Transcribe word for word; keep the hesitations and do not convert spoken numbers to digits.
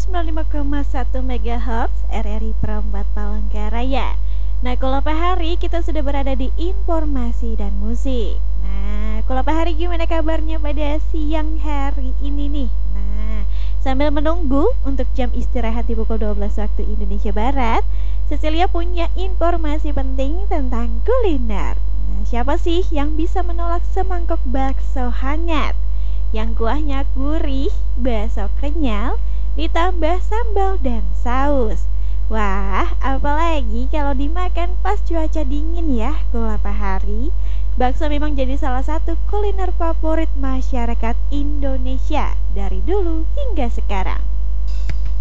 sembilan puluh lima koma satu megahertz R R I Perempat Palangkaraya. Nah, kalau Pak Hari kita sudah berada di informasi dan musik. Nah, kalau Pak Hari gimana kabarnya pada siang hari ini nih? Nah, sambil menunggu untuk jam istirahat di pukul dua belas waktu Indonesia Barat, Cecilia punya informasi penting tentang kuliner. Nah, siapa sih yang bisa menolak semangkok bakso hangat? Yang kuahnya gurih, bakso kenyal, ditambah sambal dan saus. Wah, apalagi kalau dimakan pas cuaca dingin ya, Pak Hari. Bakso memang jadi salah satu kuliner favorit masyarakat Indonesia dari dulu hingga sekarang.